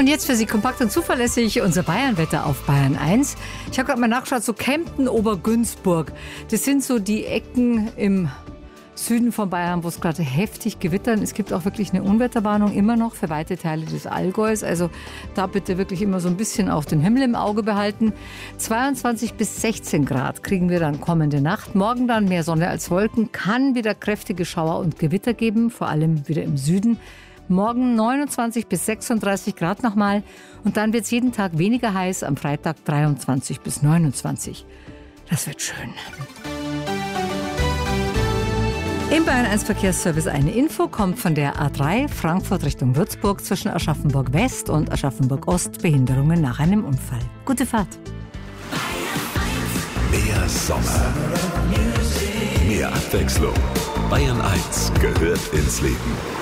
Und jetzt für Sie kompakt und zuverlässig unser Bayernwetter auf Bayern 1. Ich habe gerade mal nachgeschaut, so Kempten, Obergünzburg. Das sind so die Ecken im Süden von Bayern, wo es gerade heftig gewittern. Es gibt auch wirklich eine Unwetterwarnung immer noch für weite Teile des Allgäus. Also da bitte wirklich immer so ein bisschen auf den Himmel im Auge behalten. 22 bis 16 Grad kriegen wir dann kommende Nacht. Morgen dann mehr Sonne als Wolken. Kann wieder kräftige Schauer und Gewitter geben, vor allem wieder im Süden. Morgen 29 bis 36 Grad nochmal. Und dann wird es jeden Tag weniger heiß. Am Freitag 23 bis 29. Das wird schön. Im Bayern 1 Verkehrsservice eine Info kommt von der A3 Frankfurt Richtung Würzburg zwischen Aschaffenburg West und Aschaffenburg Ost. Behinderungen nach einem Unfall. Gute Fahrt. Mehr Sommer. Mehr Abwechslung. Bayern 1 gehört ins Leben.